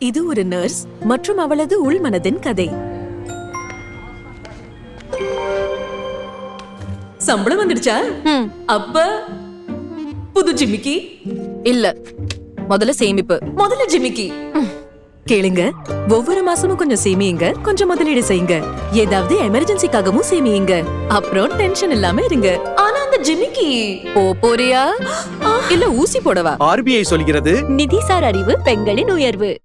இது ஒரு நர்ஸ் மற்றும் அவளது உள்மனதின் கதை. சம்பளம் வந்துடுச்சா? அப்ப புது ஜிமிக்கி இல்ல, முதல்ல சேமிப்பு. முதல்ல ஜிமிக்கி. கேளுங்க, ஒவ்வொரு மாசமும் கொஞ்சம் சேமியுங்க, கொஞ்சம் முதலீடு செய்யுங்க. ஏதாவது எமர்ஜென்சிக்காகவும் சேமியுங்க. அப்புறம் டென்ஷன் இல்லாம இருங்க. ஆனா அந்த ஜிமிக்கி போறியா இல்ல ஊசி போடவா? RBI சொல்கிறது, நிதிசார் அறிவு பெண்களின் உயர்வு.